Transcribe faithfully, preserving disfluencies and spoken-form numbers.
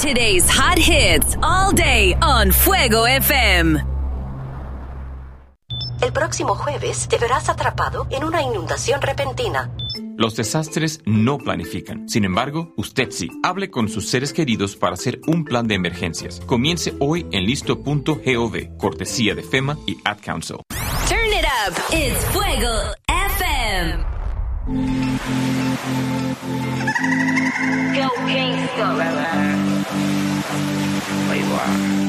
Today's hot hits all day on Fuego F M. El próximo jueves te verás atrapado en una inundación repentina. Los desastres no planifican. Sin embargo, usted sí. Hable con sus seres queridos para hacer un plan de emergencias. Comience hoy en listo punto gov, cortesía de FEMA y Ad Council. Turn it up. It's Fuego F M. Go gangsta.